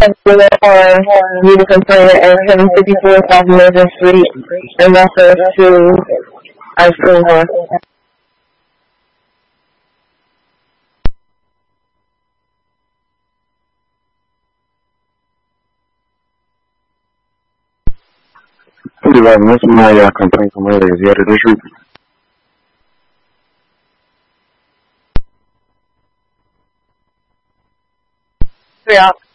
something or you to complain and having 54,000 in sleep and reference to our silver. Development my complaint from earlier is yet it is repeat. Yeah.